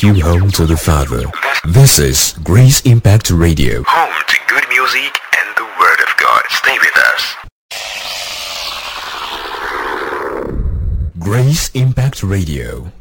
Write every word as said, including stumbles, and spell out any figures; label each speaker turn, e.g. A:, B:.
A: you home to the Father. This is Grace Impact Radio.
B: Home to good music and the Word of God. Stay with us.
A: Grace Impact Radio.